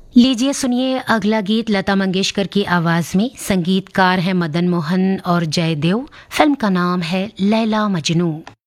लीजिए सुनिए अगला गीत लता मंगेशकर की आवाज में। संगीतकार हैं मदन मोहन और जयदेव। फिल्म का नाम है लैला मजनू।